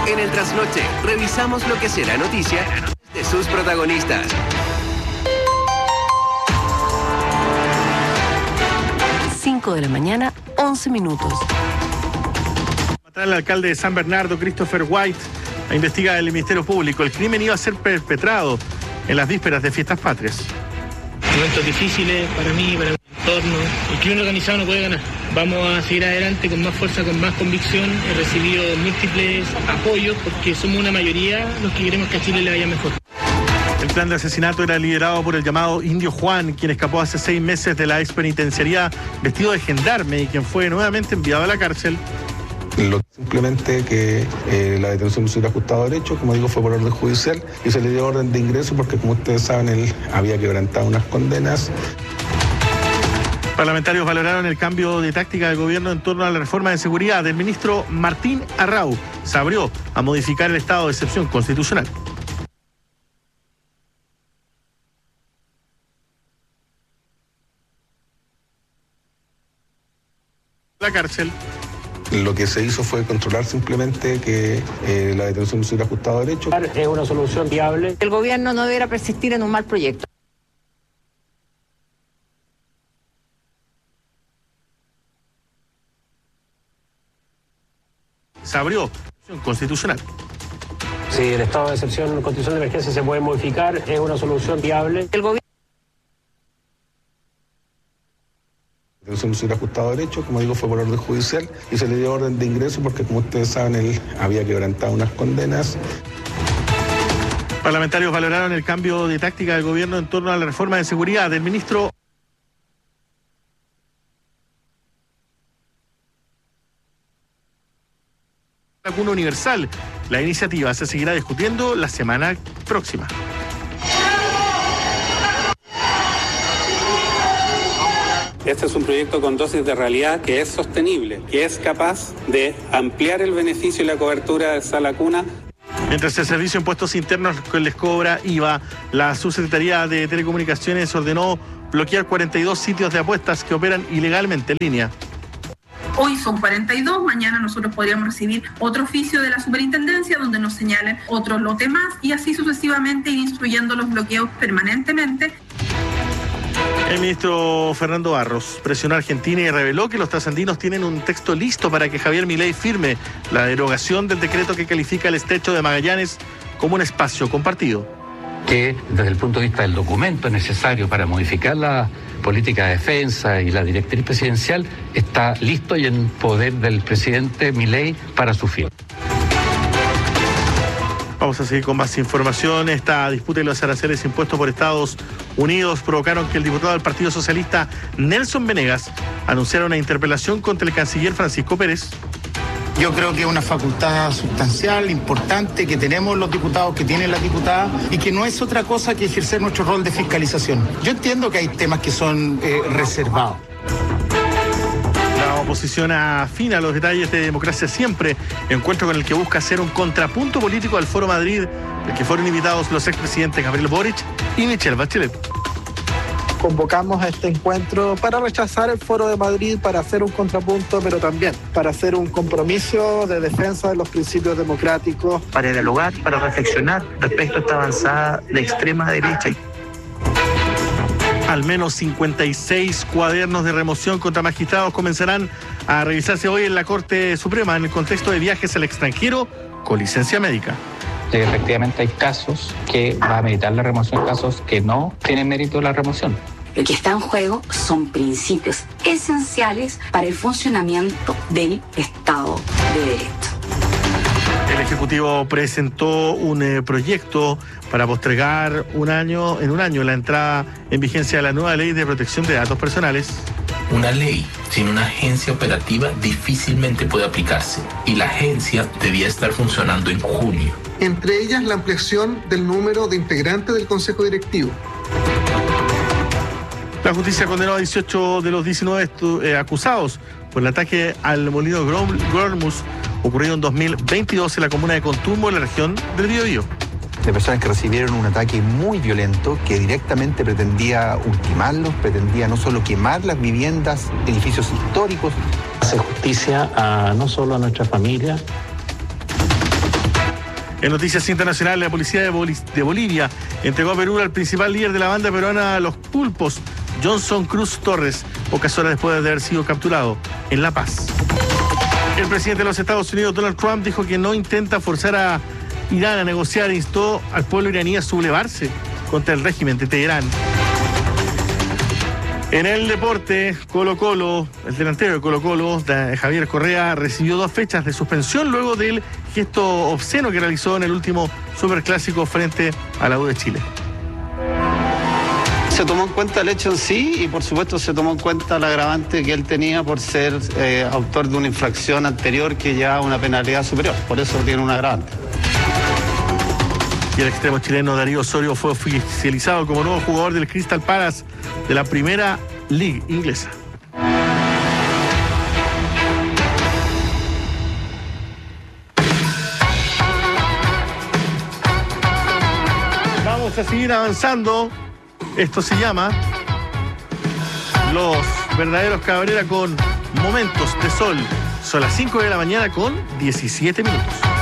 En el Trasnoche, revisamos lo que será noticia de sus protagonistas. 5 de la mañana, 11 minutos. El alcalde de San Bernardo, Christopher White, investiga el Ministerio Público. El crimen iba a ser perpetrado en las vísperas de Fiestas Patrias. Momentos difíciles para mí, para mi entorno. El crimen organizado no puede ganar. Vamos a seguir adelante con más fuerza, con más convicción. He recibido múltiples apoyos porque somos una mayoría los que queremos que a Chile le vaya mejor. El plan de asesinato era liderado por el llamado Indio Juan, quien escapó hace 6 meses de la ex penitenciaría vestido de gendarme y quien fue nuevamente enviado a la cárcel. Simplemente que la detención no se hubiera ajustado a derecho, como digo, fue por orden judicial y se le dio orden de ingreso porque, como ustedes saben, él había quebrantado unas condenas. Parlamentarios valoraron el cambio de táctica del gobierno en torno a la reforma de seguridad. El ministro Martín Arrau se abrió a modificar el estado de excepción constitucional. La cárcel. Lo que se hizo fue controlar simplemente que la detención no se hubiera ajustado a derecho. Es una solución viable. El gobierno no deberá persistir en un mal proyecto. Se abrió constitucional. Si el estado de excepción constitucional de emergencia se puede modificar, es una solución viable. El gobierno La detención no se hubiera ajustado a derecho, como digo, fue por orden judicial y se le dio orden de ingreso porque, como ustedes saben, él había quebrantado unas condenas. Parlamentarios valoraron el cambio de táctica del gobierno en torno a la reforma de seguridad. El ministro vacuna universal. La iniciativa se seguirá discutiendo la semana próxima. Este es un proyecto con dosis de realidad que es sostenible, que es capaz de ampliar el beneficio y la cobertura de esa vacuna. Mientras el Servicio de Impuestos Internos les cobra IVA, la Subsecretaría de Telecomunicaciones ordenó bloquear 42 sitios de apuestas que operan ilegalmente en línea. Hoy son 42, mañana nosotros podríamos recibir otro oficio de la superintendencia donde nos señalen otro lote más y así sucesivamente ir instruyendo los bloqueos permanentemente. El ministro Fernando Barros presionó a Argentina y reveló que los trasandinos tienen un texto listo para que Javier Milei firme la derogación del decreto que califica el estrecho de Magallanes como un espacio compartido. Que desde el punto de vista del documento necesario para modificar la política de defensa y la directriz presidencial está listo y en poder del presidente Milei para su firma. Vamos a seguir con más información. Esta disputa de los aranceles impuestos por Estados Unidos provocaron que el diputado del Partido Socialista, Nelson Venegas, anunciara una interpelación contra el canciller Francisco Pérez. Yo creo que es una facultad sustancial, importante, que tenemos los diputados, que tienen las diputadas, y que no es otra cosa que ejercer nuestro rol de fiscalización. Yo entiendo que hay temas que son reservados. La oposición afina los detalles de Democracia Siempre, encuentro con el que busca hacer un contrapunto político al Foro Madrid, del que fueron invitados los expresidentes Gabriel Boric y Michelle Bachelet. Convocamos a este encuentro para rechazar el Foro de Madrid, para hacer un contrapunto, pero también para hacer un compromiso de defensa de los principios democráticos. Para dialogar, para reflexionar respecto a esta avanzada de extrema derecha. Al menos 56 cuadernos de remoción contra magistrados comenzarán a revisarse hoy en la Corte Suprema en el contexto de viajes al extranjero con licencia médica. Efectivamente hay casos que va a meditar la remoción, casos que no tienen mérito la remoción. Lo que está en juego son principios esenciales para el funcionamiento del Estado de Derecho. El Ejecutivo presentó un proyecto para postergar en un año la entrada en vigencia de la nueva Ley de Protección de Datos Personales. Una ley sin una agencia operativa difícilmente puede aplicarse y la agencia debía estar funcionando en junio. Entre ellas la ampliación del número de integrantes del Consejo Directivo. La justicia condenó a 18 de los 19 acusados por el ataque al molino Grolmus ocurrido en 2022 en la comuna de Contumbo, en la región del Biobío. De personas que recibieron un ataque muy violento que directamente pretendía ultimarlos, pretendía no solo quemar las viviendas, edificios históricos. Hace justicia no solo a nuestra familia. En noticias internacionales, la policía de Bolivia entregó a Perú al principal líder de la banda peruana Los Pulpos, Johnson Cruz Torres, pocas horas después de haber sido capturado en La Paz. El presidente de los Estados Unidos, Donald Trump, dijo que no intenta forzar a Irán a negociar e instó al pueblo iraní a sublevarse contra el régimen de Teherán. En el deporte, Colo-Colo, el delantero de Colo-Colo, Javier Correa, recibió 2 fechas de suspensión luego del gesto obsceno que realizó en el último superclásico frente a la U de Chile. Se tomó en cuenta el hecho en sí y por supuesto se tomó en cuenta el agravante que él tenía por ser autor de una infracción anterior que ya una penalidad superior, por eso tiene un agravante. Y el extremo chileno Darío Osorio fue oficializado como nuevo jugador del Crystal Palace de la Primera League inglesa. Vamos a seguir avanzando. Esto se llama Los Verdaderos Cabrera con Momentos de Sol. Son las 5 de la mañana con 17 minutos.